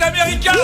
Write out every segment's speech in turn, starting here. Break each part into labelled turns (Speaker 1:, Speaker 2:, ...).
Speaker 1: américain.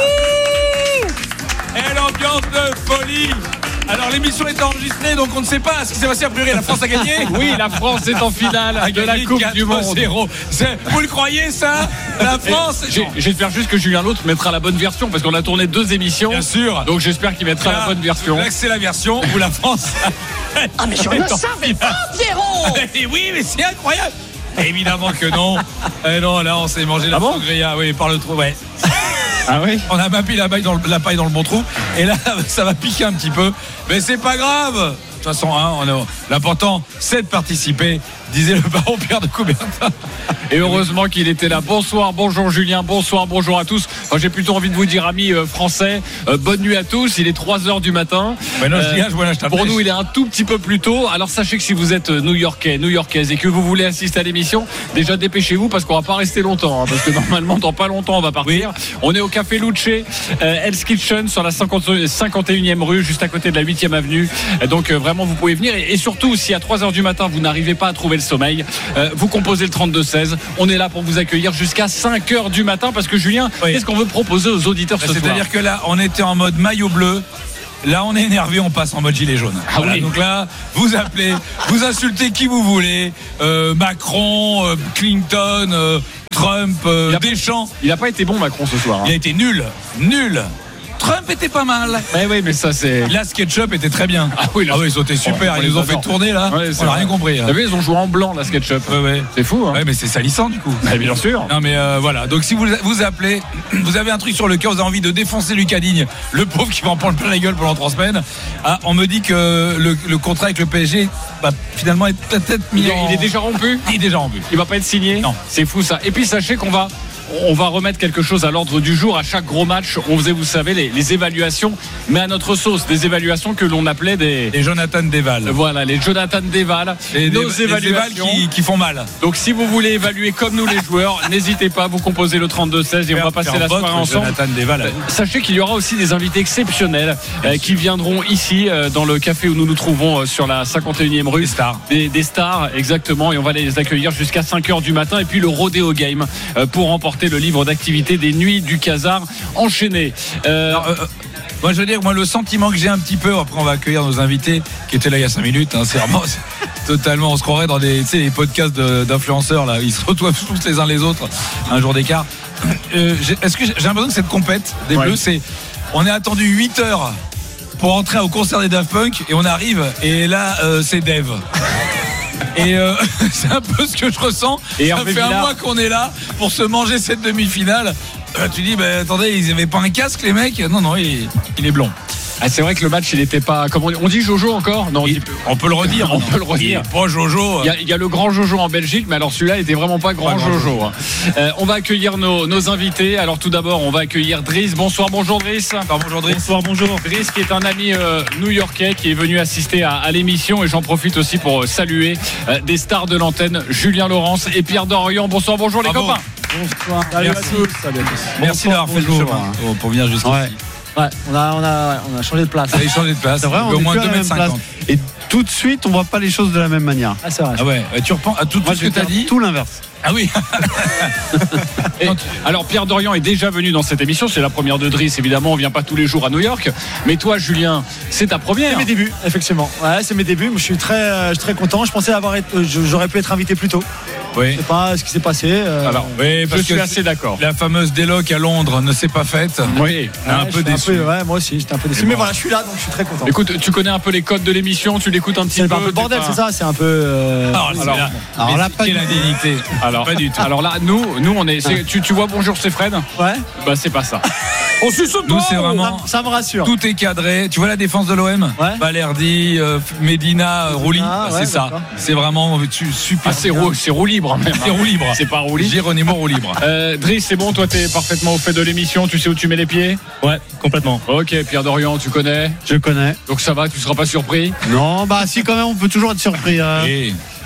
Speaker 1: Et l'ambiance de folie. Alors l'émission est enregistrée, donc on ne sait pas ce qui s'est passé. A priori, la France a gagné.
Speaker 2: Oui, la France est en finale de la Coupe du Monde.
Speaker 1: 4-0. Vous le croyez ça? La France.
Speaker 2: J'espère juste que Julien L'Autre mettra la bonne version parce qu'on a tourné 2 émissions.
Speaker 1: Bien sûr.
Speaker 2: Donc j'espère qu'il mettra la bonne version.
Speaker 1: Là, c'est la version où la France.
Speaker 3: Ah mais je ne savais pas, Pierrot.
Speaker 1: Oui, mais c'est incroyable. Évidemment que non. Non, là, on s'est mangé la sangria, oui, par le trou, ouais.
Speaker 2: Ah oui.
Speaker 1: On a pas mis la paille dans le bon trou. Et là, ça va piquer un petit peu. Mais c'est pas grave. De toute façon, l'important, c'est de participer, disait le baron Pierre de Coubertin.
Speaker 2: Et heureusement qu'il était là. Bonsoir, bonjour Julien, bonsoir, bonjour à tous. Enfin, j'ai plutôt envie de vous dire, amis français, bonne nuit à tous. Il est 3h du matin. Pour nous, il est un tout petit peu plus tôt. Alors sachez que si vous êtes New-Yorkais, New-Yorkaise et que vous voulez assister à l'émission, déjà dépêchez-vous parce qu'on va pas rester longtemps. Parce que normalement, dans pas longtemps, on va partir. Oui. On est au Café Luce, Hell's Kitchen sur la 51e rue, juste à côté de la 8e avenue. Donc vraiment, vous pouvez venir. Et surtout, si à 3h du matin, vous n'arrivez pas à trouver le sommeil, vous composez le 32-16. On est là pour vous accueillir jusqu'à 5h du matin parce que Julien, qu'est-ce qu'on veut proposer aux auditeurs ce soir?
Speaker 1: C'est-à-dire que là, on était en mode maillot bleu. Là, on est énervé, on passe en mode gilet jaune. Voilà, oui. Donc là, vous appelez, vous insultez qui vous voulez. Macron, Clinton, Trump, Deschamps.
Speaker 2: Il n'a pas été bon, Macron, ce soir.
Speaker 1: Il a été nul. Trump était pas mal.
Speaker 2: Oui, mais ça c'est.
Speaker 1: La SketchUp était très bien.
Speaker 2: Ah oui,
Speaker 1: ils ont été super. Ils nous ont fait tourner là.
Speaker 2: Ouais,
Speaker 1: on n'a rien compris.
Speaker 2: Vous savez, ils ont joué en blanc la SketchUp.
Speaker 1: Ouais.
Speaker 2: C'est fou. Hein.
Speaker 1: Ouais, mais c'est salissant du coup.
Speaker 2: Bien sûr.
Speaker 1: Non mais voilà. Donc si vous appelez, vous avez un truc sur le cœur, vous avez envie de défoncer Lucas Digne, le pauvre qui va en prendre plein la gueule pendant 3 semaines. Ah, on me dit que le contrat avec le PSG, finalement, est peut-être mis.
Speaker 2: Il est déjà rompu.
Speaker 1: Il est déjà rompu.
Speaker 2: Il va pas être signé.
Speaker 1: Non.
Speaker 2: C'est fou ça. Et puis sachez qu'on va remettre quelque chose à l'ordre du jour. À chaque gros match, on faisait, vous savez, les évaluations, mais à notre sauce, des évaluations que l'on appelait des
Speaker 1: Jonathan Deval.
Speaker 2: Voilà, les Jonathan Deval. Nos évaluations
Speaker 1: qui font mal.
Speaker 2: Donc si vous voulez évaluer comme nous les joueurs, n'hésitez pas, vous composez le 32-16 et on va passer la soirée ensemble.
Speaker 1: Jonathan Deval.
Speaker 2: Sachez qu'il y aura aussi des invités exceptionnels qui viendront ici dans le café où nous nous trouvons sur la 51e rue. Des stars, exactement, et on va les accueillir jusqu'à 5h du matin. Et puis le Rodeo Game pour remporter le livre d'activité des Nuits du Casar enchaîné.
Speaker 1: Moi je veux dire, le sentiment que j'ai un petit peu, après on va accueillir nos invités qui étaient là il y a 5 minutes, c'est vraiment totalement, on se croirait dans les podcasts d'influenceurs là, ils se retrouvent tous les uns les autres un jour d'écart. Est-ce que j'ai l'impression que cette compète des Bleus, on est attendu 8 heures pour entrer au concert des Daft Punk et on arrive et là c'est Dave. Et c'est un peu ce que je ressens. Et ça fait un mois qu'on est là pour se manger cette demi-finale. Tu dis, attendez, ils n'avaient pas un casque les mecs? Non, il est blond.
Speaker 2: Ah, c'est vrai que le match, il n'était pas. Comment on dit Jojo encore? Non,
Speaker 1: on peut le redire.
Speaker 2: On peut le redire.
Speaker 1: Pas Jojo.
Speaker 2: Il y a le grand Jojo en Belgique, mais alors celui-là, il n'était vraiment pas grand Jojo. On va accueillir nos invités. Alors tout d'abord, on va accueillir Driss. Bonsoir, bonjour Driss.
Speaker 1: Bonjour Driss.
Speaker 2: Bonsoir, bonjour. Driss qui est un ami new-yorkais qui est venu assister à l'émission. Et j'en profite aussi pour saluer des stars de l'antenne, Julien Laurence et Pierre Dorian. Bonsoir, bonjour les copains.
Speaker 4: Bonsoir. Salut à tous.
Speaker 1: Merci d'avoir fait le chemin pour venir jusqu'ici.
Speaker 4: Ouais, on a changé de place.
Speaker 1: Vous avez changé de place.
Speaker 4: C'est vrai, on
Speaker 1: au moins
Speaker 4: est plus à la même
Speaker 1: 2,50
Speaker 4: place.
Speaker 1: m.
Speaker 4: Et tout de suite, on voit pas les choses de la même manière.
Speaker 1: Ah, c'est vrai. Ah ouais, tu reprends à tout ce que tu as dit.
Speaker 4: Tout l'inverse.
Speaker 1: Ah oui.
Speaker 2: Alors Pierre Dorian est déjà venu dans cette émission, c'est la première de Driss, évidemment, on vient pas tous les jours à New York, mais toi Julien, c'est ta première.
Speaker 4: C'est mes débuts, effectivement. Ouais, c'est mes débuts, je suis très content, je pensais j'aurais pu être invité plus tôt.
Speaker 1: Oui.
Speaker 4: Je sais pas ce qui s'est passé.
Speaker 2: Alors, oui, parce que je suis assez d'accord.
Speaker 1: La fameuse déloc à Londres ne s'est pas faite.
Speaker 2: Oui,
Speaker 1: un peu déçu.
Speaker 4: Moi aussi, j'étais un peu déçu. Mais voilà, je suis là, donc je suis très content.
Speaker 2: Écoute, tu connais un peu les codes de l'émission, tu l'écoutes un petit peu.
Speaker 4: C'est un peu le bordel, c'est ça, c'est un peu.
Speaker 1: Alors là, pas quelle indignité.
Speaker 2: Alors, pas du tout. Alors là, nous, on est. Tu vois, bonjour, c'est Fred.
Speaker 4: Ouais.
Speaker 2: Bah, c'est pas ça. On suce au
Speaker 1: Nous, c'est vraiment.
Speaker 4: Ça me rassure.
Speaker 1: Tout est cadré. Tu vois la défense de l'OM?
Speaker 4: Ouais.
Speaker 1: Balerdi, Medina, Rouli. C'est ça.
Speaker 4: D'accord.
Speaker 1: C'est vraiment super.
Speaker 2: C'est roue libre, même.
Speaker 1: C'est roue libre.
Speaker 2: C'est pas roue libre.
Speaker 1: Géronimo roue libre.
Speaker 2: Driss, c'est bon, toi, t'es parfaitement au fait de l'émission. Tu sais où tu mets les pieds?
Speaker 4: Ouais, complètement.
Speaker 2: Ok, Pierre Dorian, tu connais?
Speaker 4: Je connais.
Speaker 2: Donc ça va, tu seras pas surpris?
Speaker 4: Non, si, quand même, on peut toujours être surpris.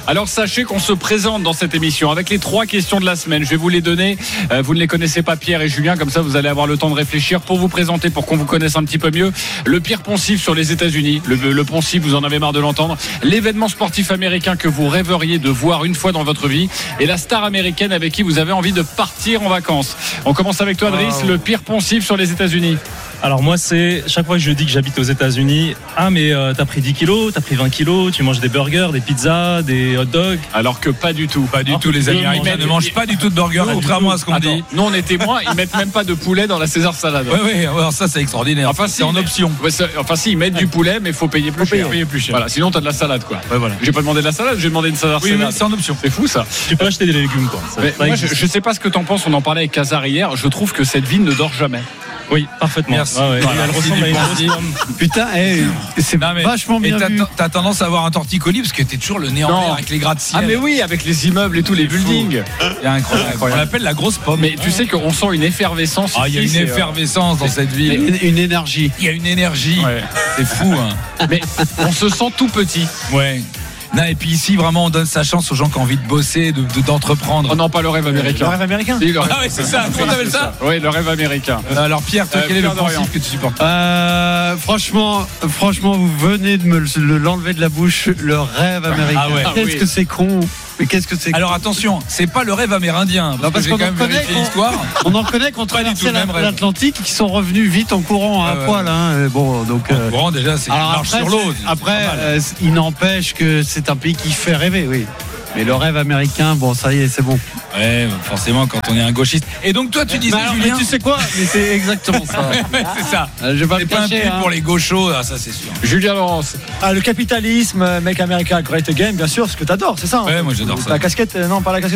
Speaker 2: Alors sachez qu'on se présente dans cette émission avec les 3 questions de la semaine. Je vais vous les donner. Vous ne les connaissez pas, Pierre et Julien, comme ça vous allez avoir le temps de réfléchir pour vous présenter, pour qu'on vous connaisse un petit peu mieux. Le pire poncif sur les États-Unis. Le poncif, vous en avez marre de l'entendre. L'événement sportif américain que vous rêveriez de voir une fois dans votre vie. Et la star américaine avec qui vous avez envie de partir en vacances. On commence avec toi, Driss. Le pire poncif sur les États-Unis.
Speaker 5: Alors moi, c'est chaque fois que je dis que j'habite aux États-Unis, mais t'as pris 10 kilos, t'as pris 20 kilos, tu manges des burgers, des pizzas, des hot dogs.
Speaker 2: Alors que pas du tout.
Speaker 1: Pas du tout, les Américains ne mangent pas du tout de burgers, contrairement à ce qu'on dit.
Speaker 2: Nous, on est témoins, ils mettent même pas de poulet dans la César salade.
Speaker 1: Oui, alors ça c'est extraordinaire.
Speaker 2: Enfin,
Speaker 1: c'est en option.
Speaker 2: Ils mettent du poulet, mais il faut payer plus cher. Voilà, sinon t'as de la salade, quoi.
Speaker 1: Ouais, voilà.
Speaker 2: J'ai pas demandé de la salade, j'ai demandé une César salade.
Speaker 1: Oui, c'est en option.
Speaker 2: C'est fou ça.
Speaker 5: Tu peux acheter des légumes, quoi.
Speaker 2: Moi, je sais pas ce que t'en penses, on en parlait avec Casar hier. Je trouve que cette ville ne dort jamais.
Speaker 5: Oui, parfaitement.
Speaker 1: Merci.
Speaker 5: Ah ouais.
Speaker 1: Voilà,
Speaker 5: elle ressemble à une grosse pomme.
Speaker 4: Putain, c'est vachement bien vu.
Speaker 1: T'as tendance à avoir un torticolis parce que t'es toujours le nez en l'air avec les gratte-ciel.
Speaker 2: Ah mais oui, avec les immeubles et tous les buildings.
Speaker 1: C'est incroyable. On l'appelle la grosse pomme.
Speaker 2: Mais tu sais qu'on sent une effervescence.
Speaker 1: Il y a une effervescence dans cette ville.
Speaker 4: Une énergie.
Speaker 1: Il y a une énergie.
Speaker 2: Ouais.
Speaker 1: C'est fou. Hein.
Speaker 2: Mais on se sent tout petit.
Speaker 1: Ouais. Non, et puis ici, vraiment, on donne sa chance aux gens qui ont envie de bosser, d'entreprendre.
Speaker 2: Oh non, pas le rêve américain.
Speaker 4: Le rêve américain.
Speaker 2: Oui,
Speaker 1: Ah oui, c'est ça. Comment t'appelles ça ?
Speaker 2: Oui, le rêve américain.
Speaker 1: Alors Pierre, toi, quel est le principe que tu supportes ?
Speaker 4: Franchement, vous venez de me l'enlever de la bouche, le rêve américain.
Speaker 1: Ah ouais.
Speaker 4: Qu'est-ce que c'est con. Mais qu'est-ce que c'est?
Speaker 1: Alors attention, c'est pas le rêve amérindien. Parce que j'ai quand même vérifié l'histoire.
Speaker 4: On en connaît qui ont traversé l'Atlantique et qui sont revenus vite en courant à poil. Bon, donc.
Speaker 1: En courant déjà, c'est une marche sur l'eau.
Speaker 4: Après, il n'empêche que c'est un pays qui fait rêver, oui. Mais le rêve américain, bon, ça y est, c'est bon.
Speaker 1: Ouais, forcément, quand on est un gauchiste. Et donc, toi, tu disais, Julien.
Speaker 4: Mais tu sais quoi? Mais c'est exactement ça.
Speaker 1: Ouais, c'est ça.
Speaker 4: Je vais pas
Speaker 1: c'est
Speaker 4: le
Speaker 1: pas un
Speaker 4: cacher,
Speaker 1: pays pour les gauchos, ça c'est sûr.
Speaker 2: Julien Laurence.
Speaker 4: Le capitalisme, Make America Great Again, bien sûr, ce que t'adores, c'est ça.
Speaker 1: Ouais, moi j'adore ça.
Speaker 4: La casquette, non, pas la casquette.